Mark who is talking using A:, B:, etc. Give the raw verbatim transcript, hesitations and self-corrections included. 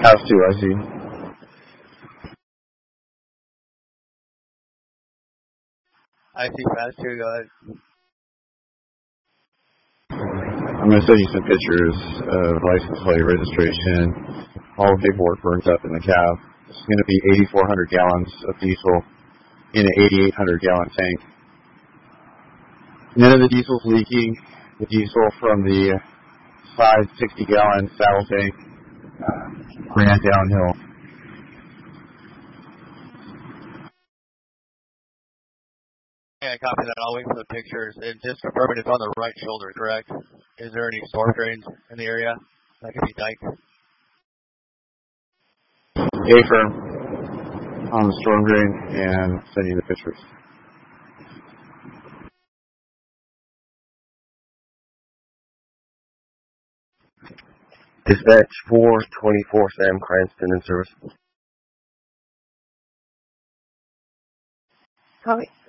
A: House two, I see.
B: I see fast two, go ahead.
A: I'm going to send you some pictures of license plate registration. All the paperwork burns up in the cab. It's going to be eighty-four hundred gallons of diesel in an eighty-eight hundred gallon tank. None of the diesel's leaking. The diesel from the five sixty gallon saddle tank uh, ran downhill.
B: Yeah, copy that. I'll wait for the pictures. And just confirming it's on the right shoulder, correct? Is there any storm drains in the area that could be diked?
A: A-firm on the storm drain and send you the pictures.
C: Dispatch four twenty-four Sam Cranston in service.
D: Copy.